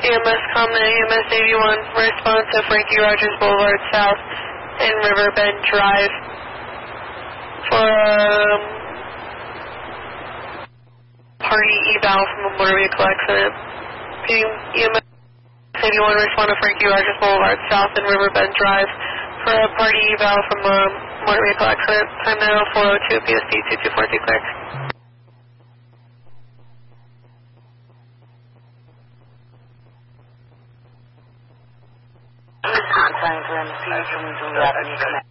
EMS comment, EMS 81, response to Frankie Rogers Boulevard South in Riverbend Drive for party eval from a motor vehicle accident. EMS 81, respond to Frankie Rogers Boulevard South in Riverbend Drive for a party eval from a motor vehicle accident. Time now 402 PST 2243 clear. Time for MC, can we do that?